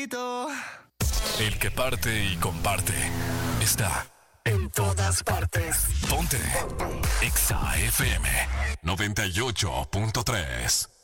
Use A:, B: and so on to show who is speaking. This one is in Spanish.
A: Tecito.
B: El que parte y comparte está en todas partes. Ponte Exa FM 98.3.